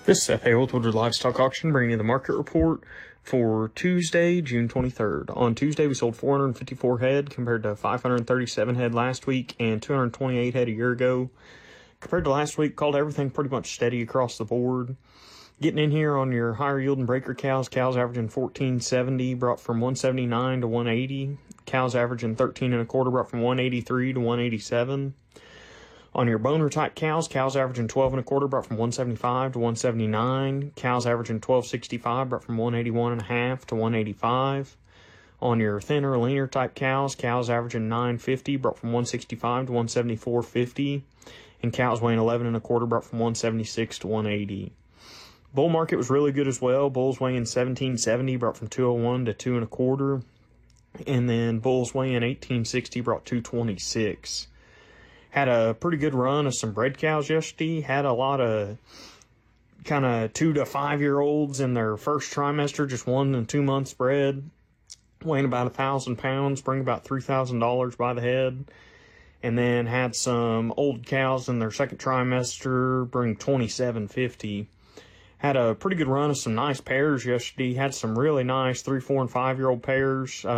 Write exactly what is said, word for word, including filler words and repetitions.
This is F A with Woodward Livestock Auction, bringing you the market report for Tuesday, June twenty-third. On Tuesday, we sold four hundred fifty-four head compared to five hundred thirty-seven head last week and two hundred twenty-eight head a year ago. Compared to last week, called everything pretty much steady across the board. Getting in here on your higher yielding breaker cows, cows averaging fourteen seventy, brought from one seventy-nine to one eighty. Cows averaging thirteen and a quarter, brought from one eighty-three to one eighty-seven. On your boner type cows, cows averaging twelve and a quarter, brought from one seventy-five to one seventy-nine. Cows averaging twelve sixty-five, brought from one eighty-one and a half to one eighty-five. On your thinner, leaner type cows, cows averaging nine fifty, brought from one sixty-five to one seventy-four fifty. And cows weighing eleven and a quarter, brought from one seventy-six to one eighty. Bull market was really good as well. Bulls weighing seventeen seventy, brought from two oh one to two and a quarter. And then bulls weighing eighteen sixty, brought two twenty-six. Had a pretty good run of some bred cows yesterday. Had a lot of kind of two to five year olds in their first trimester, just one and two months bred, weighing about a thousand pounds, bring about three thousand dollars by the head. And then had some old cows in their second trimester, bring twenty-seven fifty. Had a pretty good run of some nice pairs yesterday. Had some really nice three, four, and five year old pairs. Uh,